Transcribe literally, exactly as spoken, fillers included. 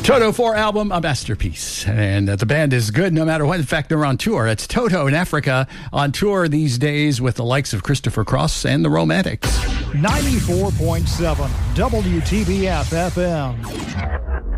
Toto four album, a masterpiece. And uh, the band is good no matter what. In fact, they're on tour. It's Toto in Africa on tour these days with the likes of Christopher Cross and the Romantics. ninety-four point seven W T B F F M.